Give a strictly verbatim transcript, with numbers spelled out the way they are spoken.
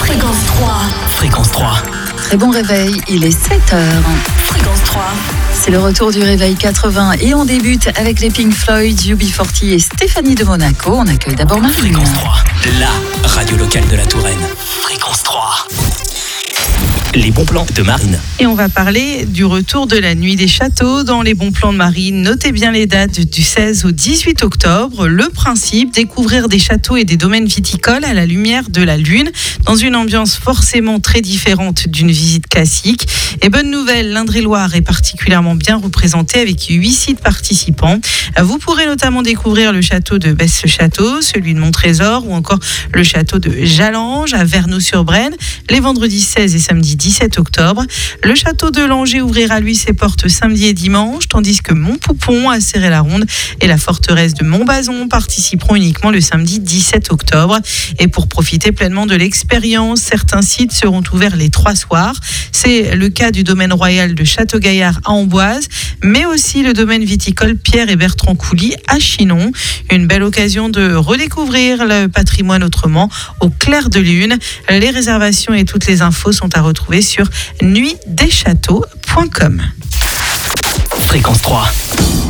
Fréquence trois. Fréquence trois. Très bon réveil, il est sept heures. Fréquence trois. C'est le retour du réveil quatre-vingts et on débute avec les Pink Floyd, U B quarante et Stéphanie de Monaco. On accueille d'abord Marine. Fréquence trois, la radio locale de la Touraine. Fréquence trois. Les bons plans de Marine. Et on va parler du retour de la nuit des châteaux dans les bons plans de Marine. Notez bien les dates du seize au dix-huit octobre. Le principe, découvrir des châteaux et des domaines viticoles à la lumière de la lune, dans une ambiance forcément très différente d'une visite classique. Et bonne nouvelle, l'Indre-et-Loire est particulièrement bien représenté avec huit sites participants. Vous pourrez notamment découvrir le château de Besse-le-Château, celui de Montrésor ou encore le château de Jalange à Vernoux-sur-Brenne les vendredis seize et samedi dix-sept octobre. Le château de Langeais ouvrira lui ses portes samedi et dimanche, tandis que Montpoupon à Céré-la-Ronde et la forteresse de Montbazon participeront uniquement le samedi dix-sept octobre. Et pour profiter pleinement de l'expérience, certains sites seront ouverts les trois soirs. C'est le cas du domaine royal de Château-Gaillard à Amboise, mais aussi le domaine viticole Pierre et Bertrand Coulis à Chinon. Une belle occasion de redécouvrir le patrimoine autrement au clair de lune. Les réservations et toutes les infos sont à retrouver sur nuit des châteaux point com. Fréquence trois.